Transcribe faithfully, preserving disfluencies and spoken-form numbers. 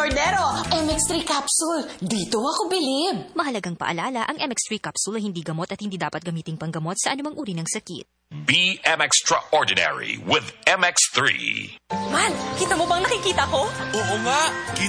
Cordero, M X three capsule. Dito ako bilib. Mahalagang paalala, ang M X three capsule ay hindi gamot at hindi dapat gamiting panggamot sa anumang uri ng sakit. Be M Extraordinary with M X three. Man, kita mo bang nakikita ko? Oo nga.